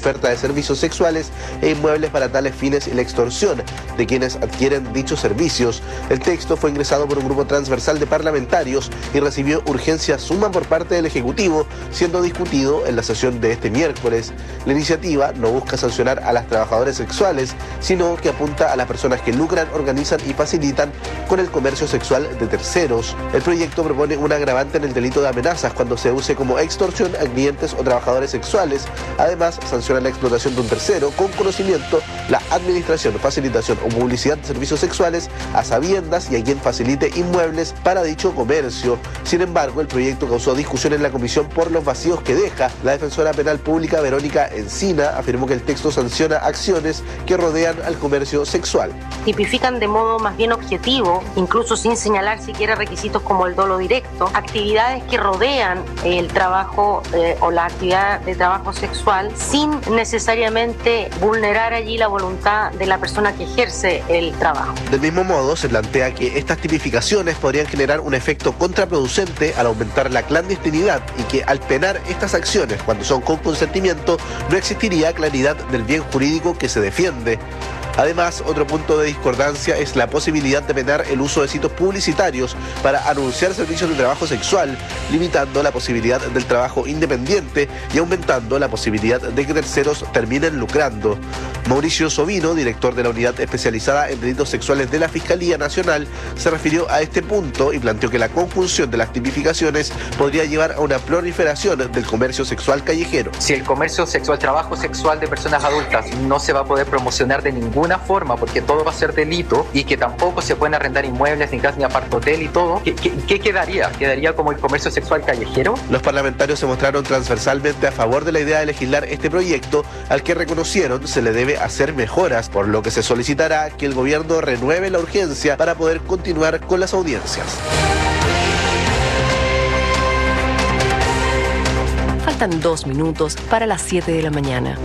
oferta de servicios sexuales e inmuebles para tales fines y la extorsión de quienes adquieren dichos servicios. El texto fue ingresado por un grupo transversal de parlamentarios y recibió urgencia suma por parte del Ejecutivo, siendo discutido en la sesión de este miércoles. La iniciativa no busca sancionar a las trabajadoras sexuales, sino que apunta a las personas que lucran, organizan y facilitan con el comercio sexual de terceros. El proyecto propone un agravante en el delito de amenazas cuando se use como extorsión a clientes o trabajadores sexuales. Además, sanciona la explotación de un tercero con conocimiento, la administración, facilitación o publicidad de servicios sexuales a sabiendas y a quien facilite inmuebles para dicho comercio. Sin embargo, el proyecto causó discusión en la comisión por los vacíos que deja. La defensora penal pública Verónica Encina afirmó que el texto sanciona acciones que rodean al comercio sexual. Tipifican de modo más bien objetivo, incluso sin señalar siquiera requisitos como el dolo directo, actividades que rodean el trabajo o la actividad de trabajo sexual sin necesariamente vulnerar allí la voluntad de la persona que ejerce el trabajo. Del mismo modo, se plantea que estas tipificaciones podrían generar un efecto contraproducente al aumentar la clandestinidad y que al penar estas acciones cuando son con consentimiento no existiría claridad del bien jurídico que se defiende. Además, otro punto de discordancia es la posibilidad de penar el uso de sitios publicitarios para anunciar servicios de trabajo sexual, limitando la posibilidad del trabajo independiente y aumentando la posibilidad de que terceros terminen lucrando. Mauricio Sovino, director de la Unidad Especializada en Delitos Sexuales de la Fiscalía Nacional, se refirió a este punto y planteó que la conjunción de las tipificaciones podría llevar a una proliferación del comercio sexual callejero. Si el comercio sexual, trabajo sexual de personas adultas no se va a poder promocionar de ninguna forma porque todo va a ser delito y que tampoco se pueden arrendar inmuebles ni casa ni apart hotel y todo, ¿qué quedaría? ¿Quedaría como el comercio sexual callejero? Los parlamentarios se mostraron transversalmente a favor de la idea de legislar este proyecto, al que reconocieron se le debe hacer mejoras, por lo que se solicitará que el gobierno renueve la urgencia para poder continuar con las audiencias. Faltan 2 minutos para las 7 de la mañana.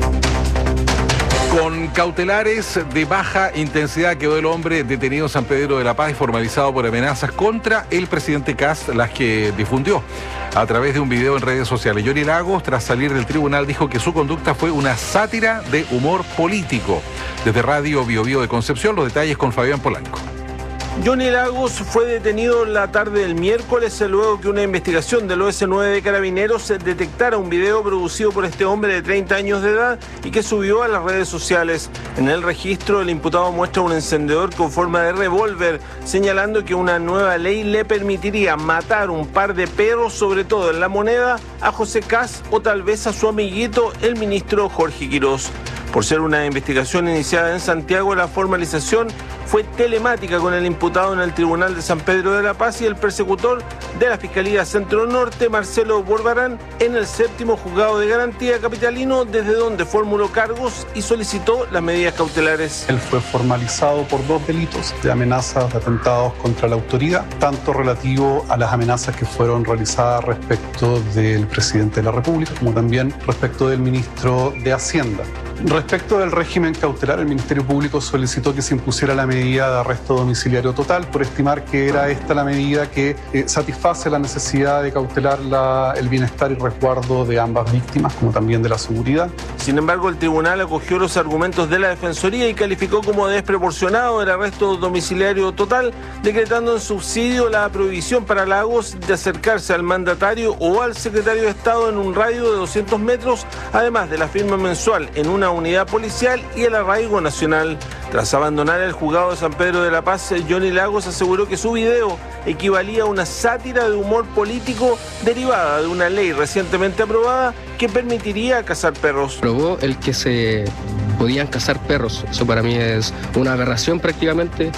Con cautelares de baja intensidad quedó el hombre detenido en San Pedro de la Paz y formalizado por amenazas contra el presidente Kast, las que difundió a través de un video en redes sociales. Johnny Lagos, tras salir del tribunal, dijo que su conducta fue una sátira de humor político. Desde Radio Bio Bio de Concepción, los detalles con Fabián Polanco. Johnny Lagos fue detenido la tarde del miércoles luego que una investigación del OS9 de Carabineros detectara un video producido por este hombre de 30 años de edad y que subió a las redes sociales. En el registro, el imputado muestra un encendedor con forma de revólver, señalando que una nueva ley le permitiría matar un par de perros, sobre todo en La Moneda, a José Kast o tal vez a su amiguito, el ministro Jorge Quirós. Por ser una investigación iniciada en Santiago, la formalización fue telemática con el imputado en el Tribunal de San Pedro de la Paz y el persecutor de la Fiscalía Centro Norte, Marcelo Borbarán, en el 7º Juzgado de Garantía capitalino, desde donde formuló cargos y solicitó las medidas cautelares. Él fue formalizado por 2 delitos de amenazas, de atentados contra la autoridad, tanto relativo a las amenazas que fueron realizadas respecto del presidente de la República, como también respecto del ministro de Hacienda. Respecto del régimen cautelar, el Ministerio Público solicitó que se impusiera la medida de arresto domiciliario total por estimar que era esta la medida que satisface la necesidad de cautelar el bienestar y resguardo de ambas víctimas, como también de la seguridad. Sin embargo, el tribunal acogió los argumentos de la Defensoría y calificó como desproporcionado el arresto domiciliario total, decretando en subsidio la prohibición para Lagos de acercarse al mandatario o al secretario de Estado en un radio de 200 metros, además de la firma mensual en una unidad policial y el arraigo nacional. Tras abandonar el juzgado de San Pedro de la Paz, Johnny Lagos aseguró que su video equivalía a una sátira de humor político derivada de una ley recientemente aprobada que permitiría cazar perros. Probó el que se podían cazar perros. Eso para mí es una aberración prácticamente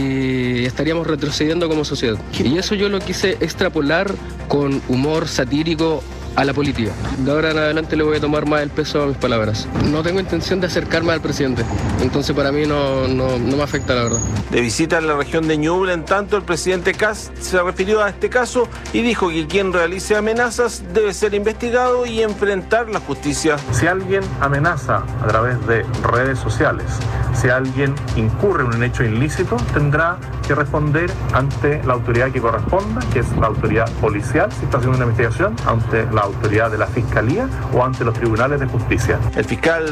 y estaríamos retrocediendo como sociedad. Y eso yo lo quise extrapolar con humor satírico a la política. De ahora en adelante le voy a tomar más el peso a mis palabras. No tengo intención de acercarme al presidente, entonces para mí no me afecta, la verdad. De visita en la región de Ñuble, en tanto, el presidente Kast se refirió a este caso y dijo que quien realice amenazas debe ser investigado y enfrentar la justicia. Si alguien amenaza a través de redes sociales, si alguien incurre en un hecho ilícito, tendrá que responder ante la autoridad que corresponda, que es la autoridad policial, si está haciendo una investigación, ante la autoridad de la Fiscalía o ante los tribunales de justicia. El fiscal